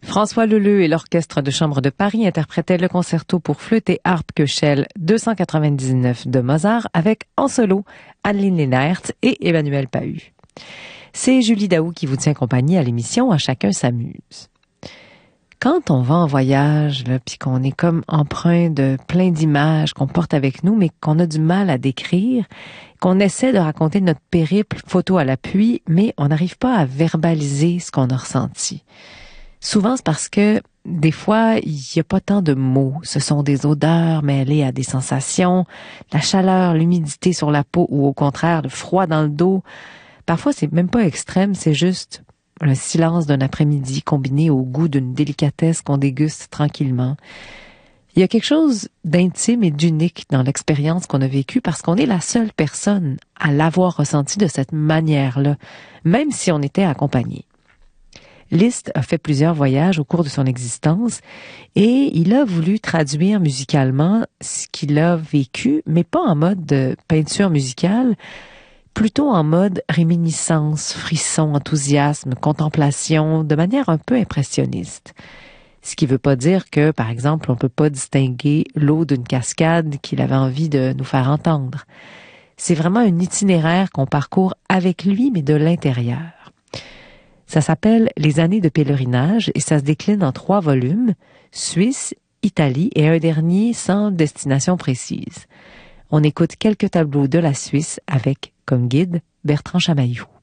François Leleu et l'Orchestre de chambre de Paris interprétaient le concerto pour flûte et harpe Köchel 299 de Mozart avec en solo Adeline Lennertz et Emmanuel Pahud. C'est Julie Daou qui vous tient compagnie à l'émission À chacun s'amuse. Quand on va en voyage, là, puis qu'on est comme empreint de plein d'images qu'on porte avec nous, mais qu'on a du mal à décrire, qu'on essaie de raconter notre périple photo à l'appui, mais on n'arrive pas à verbaliser ce qu'on a ressenti. Souvent, c'est parce que des fois, il n'y a pas tant de mots. Ce sont des odeurs mêlées à des sensations, la chaleur, l'humidité sur la peau ou au contraire, le froid dans le dos. Parfois, c'est même pas extrême, c'est juste le silence d'un après-midi combiné au goût d'une délicatesse qu'on déguste tranquillement. Il y a quelque chose d'intime et d'unique dans l'expérience qu'on a vécue parce qu'on est la seule personne à l'avoir ressenti de cette manière-là, même si on était accompagné. Liszt a fait plusieurs voyages au cours de son existence et il a voulu traduire musicalement ce qu'il a vécu, mais pas en mode de peinture musicale, plutôt en mode réminiscence, frisson, enthousiasme, contemplation, de manière un peu impressionniste. Ce qui veut pas dire que, par exemple, on peut pas distinguer l'eau d'une cascade qu'il avait envie de nous faire entendre. C'est vraiment un itinéraire qu'on parcourt avec lui, mais de l'intérieur. Ça s'appelle Les années de pèlerinage et ça se décline en 3 volumes, Suisse, Italie et un dernier sans destination précise. On écoute quelques tableaux de la Suisse avec, comme guide, Bertrand Chamaillou.